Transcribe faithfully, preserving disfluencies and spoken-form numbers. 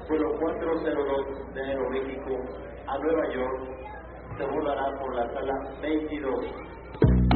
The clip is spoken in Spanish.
vuelo cuatro cero dos de Aeroméxico a Nueva York, se volará por la sala veintidós.